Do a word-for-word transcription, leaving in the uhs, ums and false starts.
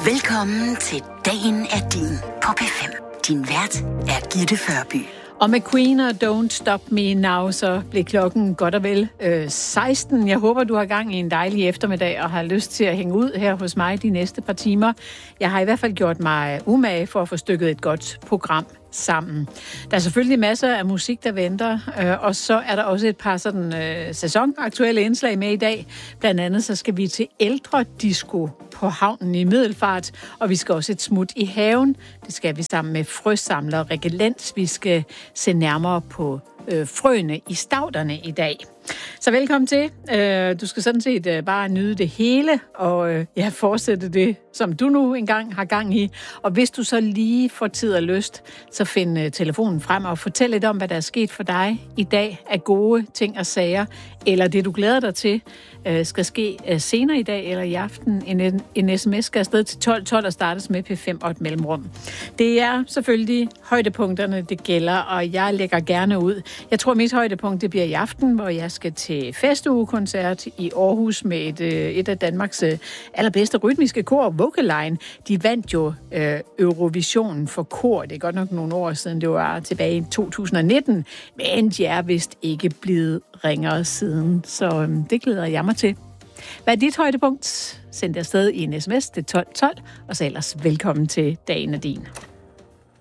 Velkommen til Dagen er din på P fem. Din vært er Gitte Førby. Og med Queen og Don't Stop Me Now, så blev klokken godt og vel øh, seksten. Jeg håber, du har gang i en dejlig eftermiddag og har lyst til at hænge ud her hos mig de næste par timer. Jeg har i hvert fald gjort mig umage for at få stykket et godt program sammen. Der er selvfølgelig masser af musik, der venter, øh, og så er der også et par sådan øh, sæsonaktuelle indslag med i dag. Blandt andet så skal vi til ældre disco på havnen i Middelfart, og vi skal også et smut i haven. Det skal vi sammen med frøsamler Rikke Lenz. Vi skal se nærmere på øh, frøene i stavterne i dag. Så velkommen til. Øh, du skal sådan set øh, bare nyde det hele, og øh, ja, fortsætte det, som du nu engang har gang i. Og hvis du så lige får tid og lyst, så find øh, telefonen frem og fortæl lidt om, hvad der er sket for dig i dag af gode ting og sager, eller det, du glæder dig til, øh, skal ske øh, senere i dag eller i aften. En, en sms skal afsted til tolv tolv og startes med P fem og et mellemrum. Det er selvfølgelig højdepunkterne, det gælder, og jeg lægger gerne ud. Jeg tror, mit højdepunkt det bliver i aften, hvor jeg skal til festugekoncert i Aarhus med et, et af Danmarks allerbedste rytmiske kor, Vocaline. De vandt jo øh, Eurovisionen for kor. Det er godt nok nogle år siden, det var tilbage i to tusind nitten, men de er vist ikke blevet ringere siden, så øh, det glæder jeg mig til. Hvad er dit højdepunkt? Send det afsted i en sms til tolv tolv, og så ellers velkommen til Dagen er din.